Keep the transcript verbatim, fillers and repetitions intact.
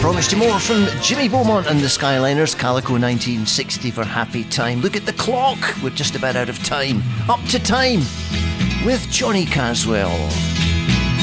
Promised you more from Jimmy Beaumont and the Skyliners, Calico nineteen sixty for Happy Time. Look at the clock, we're just about out of time. Up to Time with Johnny Caswell.